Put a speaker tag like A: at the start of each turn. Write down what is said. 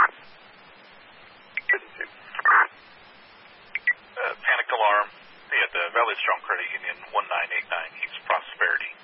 A: Panic alarm. Yeah, the Valley Strong Credit Union 1989 East Prosperity.